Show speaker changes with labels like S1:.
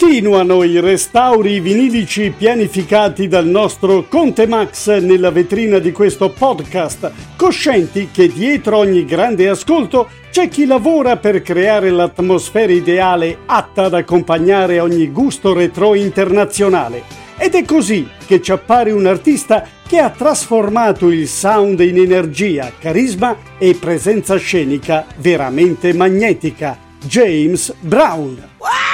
S1: Continuano i restauri vinilici pianificati dal nostro Conte Max nella vetrina di questo podcast, coscienti che dietro ogni grande ascolto c'è chi lavora per creare l'atmosfera ideale atta ad accompagnare ogni gusto retro internazionale. Ed è così che ci appare un artista che ha trasformato il sound in energia, carisma e presenza scenica veramente magnetica, James Brown.